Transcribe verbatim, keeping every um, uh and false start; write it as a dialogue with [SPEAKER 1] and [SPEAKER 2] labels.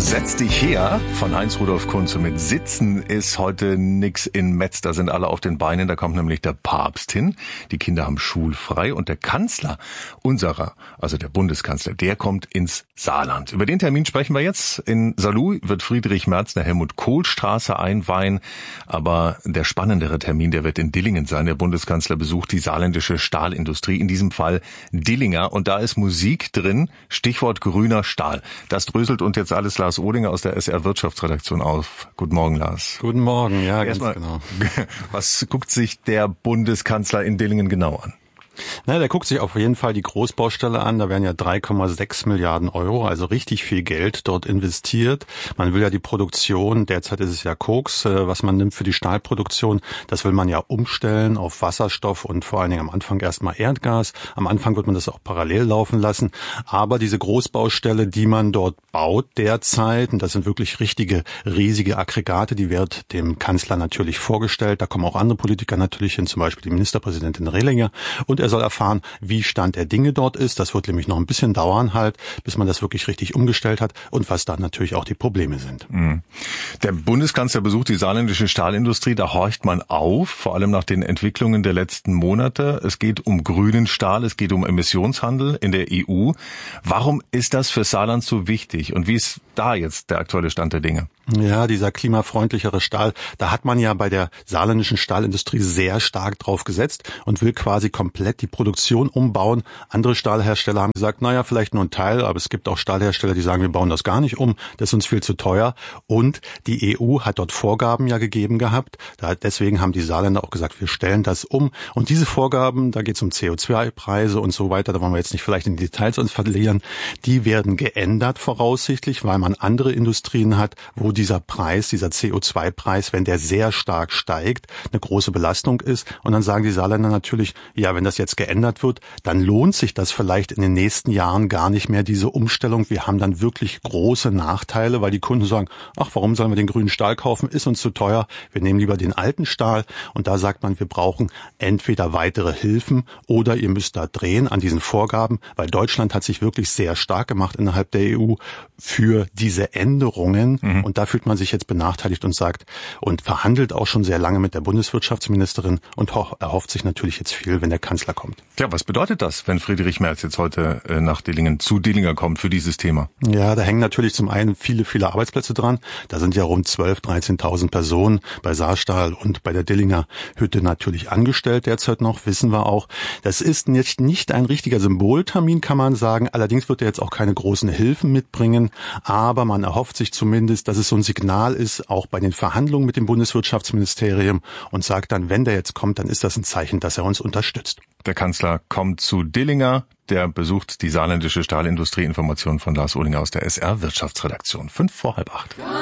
[SPEAKER 1] Setz dich her von Heinz-Rudolf Kunze mit Sitzen ist heute nix in Metz. Da sind alle auf den Beinen. Da kommt nämlich der Papst hin. Die Kinder haben schulfrei. Und der Kanzler unserer, also der Bundeskanzler, der kommt ins Saarland. Über den Termin sprechen wir jetzt. In Saarlouis wird Friedrich Merz eine Helmut-Kohl-Straße einweihen. Aber der spannendere Termin, der wird in Dillingen sein. Der Bundeskanzler besucht die saarländische Stahlindustrie, in diesem Fall Dillinger. Und da ist Musik drin. Stichwort grüner Stahl. Das dröselt uns jetzt alles Lars Ohlinger aus der S R Wirtschaftsredaktion auf. Guten Morgen, Lars.
[SPEAKER 2] Guten Morgen, ja, ganz
[SPEAKER 1] Erstmal,
[SPEAKER 2] genau.
[SPEAKER 1] Was guckt sich der Bundeskanzler in Dillingen genau an?
[SPEAKER 2] Na, der guckt sich auf jeden Fall die Großbaustelle an. Da werden ja drei Komma sechs Milliarden Euro, also richtig viel Geld dort investiert. Man will ja die Produktion, derzeit ist es ja Koks, was man nimmt für die Stahlproduktion, das will man ja umstellen auf Wasserstoff und vor allen Dingen am Anfang erstmal Erdgas. Am Anfang wird man das auch parallel laufen lassen. Aber diese Großbaustelle, die man dort baut derzeit, und das sind wirklich richtige, riesige Aggregate, die wird dem Kanzler natürlich vorgestellt. Da kommen auch andere Politiker natürlich hin, zum Beispiel die Ministerpräsidentin Rehlinger. Und er soll erfahren, wie Stand der Dinge dort ist. Das wird nämlich noch ein bisschen dauern halt, bis man das wirklich richtig umgestellt hat und was dann natürlich auch die Probleme sind.
[SPEAKER 1] Der Bundeskanzler besucht die saarländische Stahlindustrie. Da horcht man auf, vor allem nach den Entwicklungen der letzten Monate. Es geht um grünen Stahl, es geht um Emissionshandel in der E U. Warum ist das für Saarland so wichtig? Und wie ist da jetzt der aktuelle Stand der Dinge?
[SPEAKER 2] Ja, dieser klimafreundlichere Stahl, da hat man ja bei der saarländischen Stahlindustrie sehr stark drauf gesetzt und will quasi komplett die Produktion umbauen. Andere Stahlhersteller haben gesagt, naja, vielleicht nur ein Teil, aber es gibt auch Stahlhersteller, die sagen, wir bauen das gar nicht um, das ist uns viel zu teuer. Und die E U hat dort Vorgaben ja gegeben gehabt. Deswegen haben die Saarländer auch gesagt, wir stellen das um. Und diese Vorgaben, da geht es um C O zwei Preise und so weiter, da wollen wir jetzt nicht vielleicht in die Details uns verlieren, die werden geändert voraussichtlich, weil man andere Industrien hat, wo dieser Preis, dieser C O zwei Preis, wenn der sehr stark steigt, eine große Belastung ist. Und dann sagen die Saarländer natürlich, ja, wenn das jetzt geändert wird, dann lohnt sich das vielleicht in den nächsten Jahren gar nicht mehr, diese Umstellung. Wir haben dann wirklich große Nachteile, weil die Kunden sagen, ach, warum sollen wir den grünen Stahl kaufen? Ist uns zu teuer. Wir nehmen lieber den alten Stahl. Und da sagt man, wir brauchen entweder weitere Hilfen oder ihr müsst da drehen an diesen Vorgaben, weil Deutschland hat sich wirklich sehr stark gemacht innerhalb der E U für diese Änderungen. Mhm. Und da fühlt man sich jetzt benachteiligt und sagt und verhandelt auch schon sehr lange mit der Bundeswirtschaftsministerin und erhofft sich natürlich jetzt viel, wenn der Kanzler kommt.
[SPEAKER 1] Ja, was bedeutet das, wenn Friedrich Merz jetzt heute nach Dillingen, zu Dillinger kommt für dieses Thema?
[SPEAKER 2] Ja, da hängen natürlich zum einen viele, viele Arbeitsplätze dran. Da sind ja rund zwölftausend, dreizehntausend Personen bei Saarstahl und bei der Dillinger Hütte natürlich angestellt derzeit noch, wissen wir auch. Das ist nicht, nicht ein richtiger Symboltermin, kann man sagen. Allerdings wird er jetzt auch keine großen Hilfen mitbringen. Aber man erhofft sich zumindest, dass es so ein Signal ist, auch bei den Verhandlungen mit dem Bundeswirtschaftsministerium und sagt dann, wenn der jetzt kommt, dann ist das ein Zeichen, dass er uns unterstützt.
[SPEAKER 1] Der Kanzler kommt zu Dillinger, der besucht die saarländische Stahlindustrie. Informationen von Lars Ohlinger aus der S R Wirtschaftsredaktion. Fünf vor halb acht.